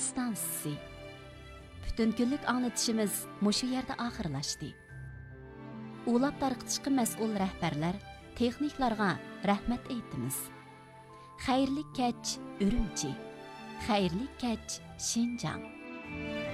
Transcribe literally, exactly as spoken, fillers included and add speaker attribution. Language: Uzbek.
Speaker 1: stansiyasi. Bütün günlük anlatışımız muşu yerde ahırlaştı. Ulab tarqitishqa mas'ul rahbarlar, texniklarga rahmat aytamiz. Xayrli kech Urumchi. Xayrli kech Şinjan.